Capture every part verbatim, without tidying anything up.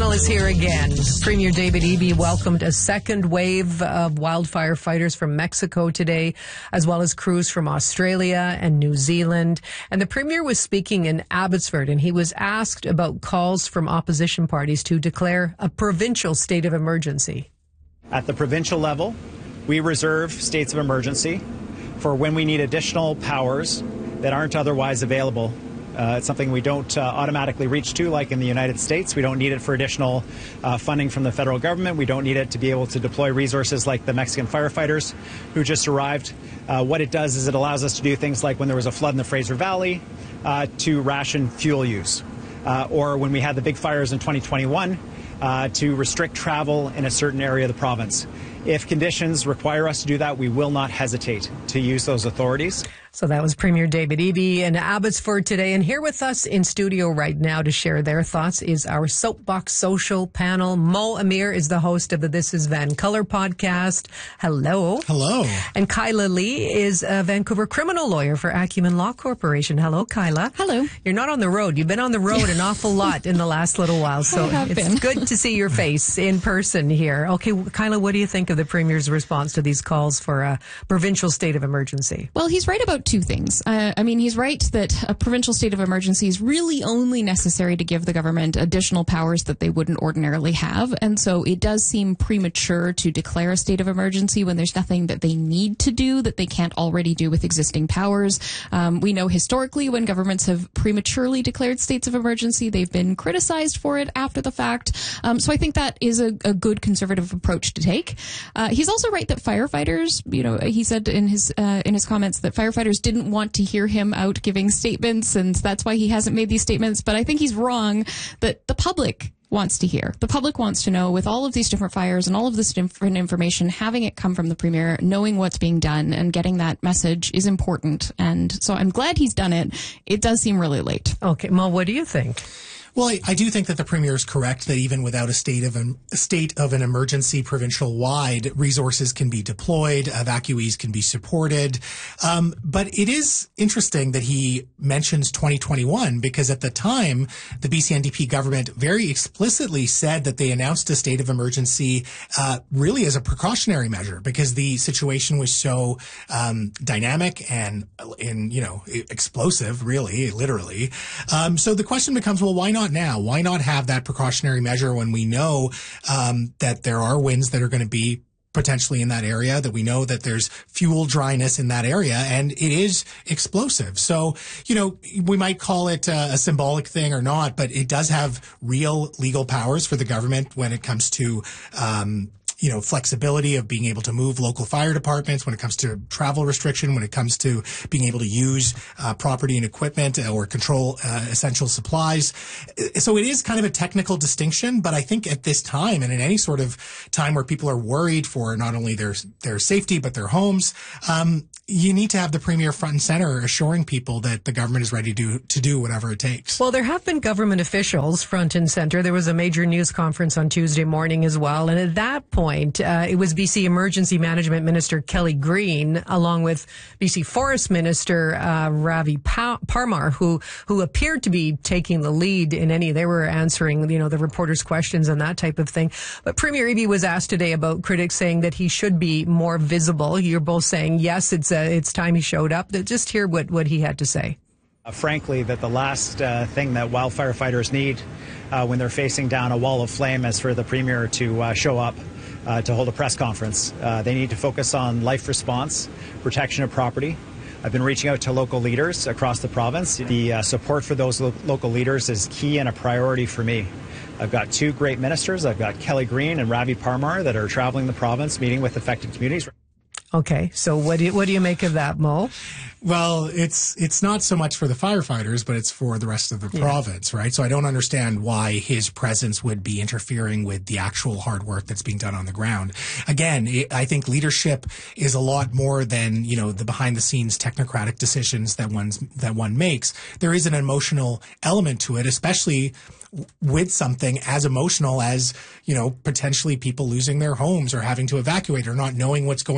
panel is here again. Premier David Eby welcomed a second wave of wildfire fighters from Mexico today, as well as crews from Australia and New Zealand. And the Premier was speaking in Abbotsford, and he was asked about calls from opposition parties to declare a provincial state of emergency. At the provincial level, we reserve states of emergency for when we need additional powers that aren't otherwise available. Uh, it's something we don't uh, automatically reach to, like in the United States. We don't need it for additional uh, funding from the federal government. We don't need it to be able to deploy resources like the Mexican firefighters who just arrived. Uh, what it does is it allows us to do things like when there was a flood in the Fraser Valley, uh, to ration fuel use. Uh, or when we had the big fires in twenty twenty-one, uh, to restrict travel in a certain area of the province. If conditions require us to do that, we will not hesitate to use those authorities. So that was Premier David Eby in Abbotsford today. And here with us in studio right now to share their thoughts is our Soapbox Social panel. Mo Amir is the host of the This Is Vancolour podcast. Hello. Hello. And Kyla Lee is a Vancouver criminal lawyer for Acumen Law Corporation. Hello, Kyla. Hello. You're not on the road. You've been on the road an awful lot in the last little while. So it's been. good to see your face in person here. Okay, Kyla, what do you think of the Premier's response to these calls for a provincial state of emergency? Well, he's right about two things. Uh, I mean, he's right that a provincial state of emergency is really only necessary to give the government additional powers that they wouldn't ordinarily have. And so it does seem premature to declare a state of emergency when there's nothing that they need to do that they can't already do with existing powers. Um, we know historically when governments have prematurely declared states of emergency, they've been criticized for it after the fact. Um, so I think that is a, a good conservative approach to take. Uh, he's also right that firefighters, you know, he said in his uh, in his comments that firefighters didn't want to hear him out giving statements, and that's why he hasn't made these statements. But I think he's wrong that the public wants to hear. The public wants to know, with all of these different fires and all of this different information, having it come from the Premier, knowing what's being done and getting that message is important. And so I'm glad he's done it. It does seem really late. Okay, Mo, what do you think? Well, I, I do think that the Premier is correct that even without a state of an, a state of an emergency provincial-wide, resources can be deployed, evacuees can be supported. Um, but it is interesting that he mentions twenty twenty-one because at the time, the B C N D P government very explicitly said that they announced a state of emergency uh, really as a precautionary measure because the situation was so um, dynamic and, and, you know, explosive, really, literally. Um, so the question becomes, well, why not? Not now? Why not have that precautionary measure when we know um, that there are winds that are going to be potentially in that area, that we know that there's fuel dryness in that area, and it is explosive. So, you know, we might call it a, a symbolic thing or not, but it does have real legal powers for the government when it comes to um you know, flexibility of being able to move local fire departments, when it comes to travel restriction, when it comes to being able to use uh, property and equipment or control uh, essential supplies. So it is kind of a technical distinction, but I think at this time and in any sort of time where people are worried for not only their their safety but their homes, um, you need to have the Premier front and center assuring people that the government is ready to, to do whatever it takes. Well, there have been government officials front and center. There was a major news conference on Tuesday morning as well, and at that point, Uh, it was B C Emergency Management Minister Kelly Green, along with B C Forest Minister uh, Ravi pa- Parmar, who who appeared to be taking the lead in any. They were answering, you know, the reporters' questions and that type of thing. But Premier Eby was asked today about critics saying that he should be more visible. You're both saying yes, it's uh, it's time he showed up. Just hear what what he had to say. Uh, frankly, that the last uh, thing that wildfire fighters need uh, when they're facing down a wall of flame is for the Premier to uh, show up. Uh, to hold a press conference. Uh, they need to focus on life response, protection of property. I've been reaching out to local leaders across the province. The uh, support for those lo- local leaders is key and a priority for me. I've got two great ministers. I've got Kelly Green and Ravi Parmar that are traveling the province, meeting with affected communities. Okay, so what do you, what do you make of that, Mo? Well, it's it's not so much for the firefighters, but it's for the rest of the yeah. province, right? So I don't understand why his presence would be interfering with the actual hard work that's being done on the ground. Again, it, I think leadership is a lot more than, you know, the behind-the-scenes technocratic decisions that one's that one makes. There is an emotional element to it, especially with something as emotional as, you know, potentially people losing their homes or having to evacuate or not knowing what's going on.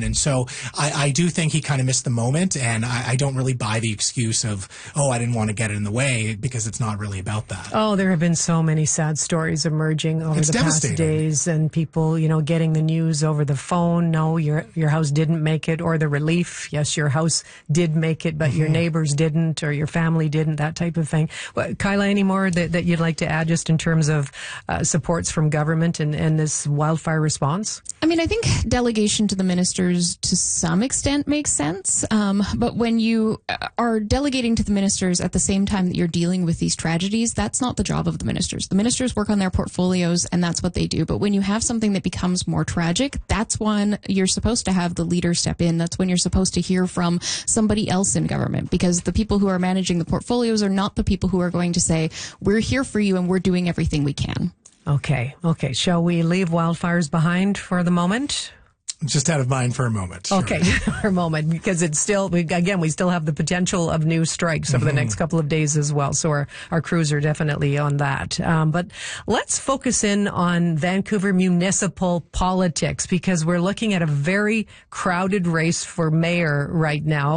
on. And so I, I do think he kind of missed the moment, and I, I don't really buy the excuse of, oh, I didn't want to get in the way, because it's not really about that. Oh, there have been so many sad stories emerging over It's the past days, and people, you know, getting the news over the phone. No, your your house didn't make it, or the relief. Yes, your house did make it, but mm-hmm. your neighbors didn't, or your family didn't, that type of thing. Well, Kyla, any more that, that you'd like to add just in terms of uh, supports from government and, and this wildfire response? I mean, I think delegation to the ministers to some extent makes sense. Um, but when you are delegating to the ministers at the same time that you're dealing with these tragedies, that's not the job of the ministers. The ministers work on their portfolios, and that's what they do. But when you have something that becomes more tragic, that's when you're supposed to have the leader step in. That's when you're supposed to hear from somebody else in government, because the people who are managing the portfolios are not the people who are going to say, we're here for you and we're doing everything we can. Okay. Okay. Shall we leave wildfires behind for the moment? Just out of mind for a moment. Sure. Okay, for a moment, because it's still, we, again, we still have the potential of new strikes over mm-hmm. the next couple of days as well. So our, our crews are definitely on that. Um, but let's focus in on Vancouver municipal politics, because we're looking at a very crowded race for mayor right now.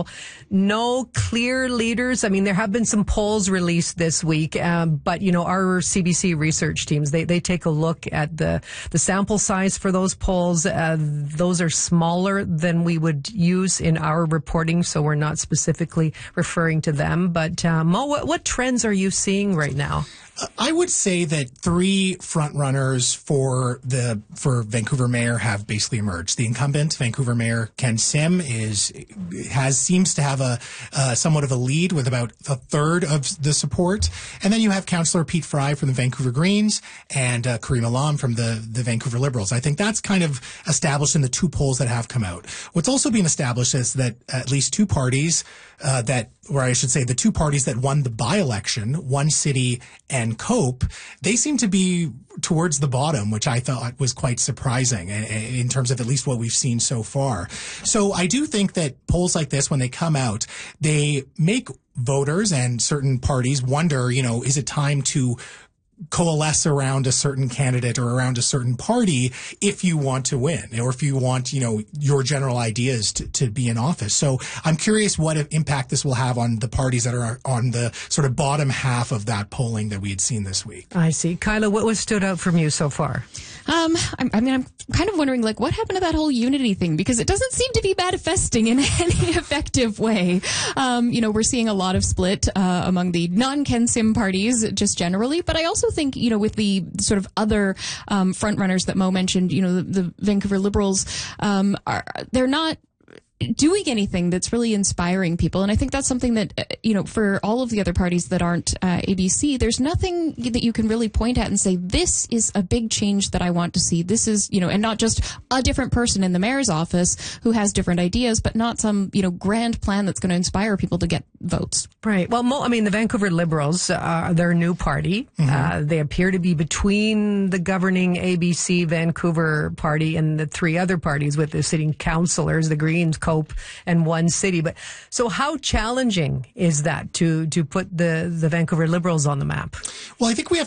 No clear leaders. I mean, there have been some polls released this week, um, but, you know, our C B C research teams, they, they take a look at the, the sample size for those polls. Uh, those are smaller than we would use in our reporting, so we're not specifically referring to them. But uh, Mo, what, what trends are you seeing right now? I would say that three frontrunners for the for Vancouver mayor have basically emerged. The incumbent Vancouver mayor Ken Sim is has seems to have a uh, somewhat of a lead with about a third of the support, and then you have Councillor Pete Fry from the Vancouver Greens and uh, Karim Alam from the the Vancouver Liberals. I think that's kind of established in the two polls that have come out. What's also been established is that at least two parties uh, that, or I should say, the two parties that won the by-election, One City and Cope, they seem to be towards the bottom, which I thought was quite surprising in terms of at least what we've seen so far. So I do think that polls like this, when they come out, they make voters and certain parties wonder, you know, is it time to coalesce around a certain candidate or around a certain party if you want to win, or if you want, you know, your general ideas to, to be in office. So I'm curious what impact this will have on the parties that are on the sort of bottom half of that polling that we had seen this week. I see. Kyla, what was stood out from you so far? Um, I, I mean, I'm kind of wondering, like, what happened to that whole unity thing? Because it doesn't seem to be manifesting in any effective way. Um, you know, we're seeing a lot of split uh, among the non-Ken Sim parties just generally. But I also think, you know, with the sort of other um, front runners that Mo mentioned, you know, the, the Vancouver Liberals, um, are they're not doing anything that's really inspiring people. And I think that's something that, uh, you know, for all of the other parties that aren't uh, A B C, there's nothing that you can really point at and say, this is a big change that I want to see. This is, you know, and not just a different person in the mayor's office who has different ideas, but not some, you know, grand plan that's going to inspire people to get votes. Right. Well, Mo, I mean, the Vancouver Liberals, uh, they're a new party. Mm-hmm. Uh, they appear to be between the governing A B C Vancouver party and the three other parties with the sitting councillors, the Greens, Cope, and One City. But so how challenging is that to to put the, the Vancouver Liberals on the map? Well, I think we have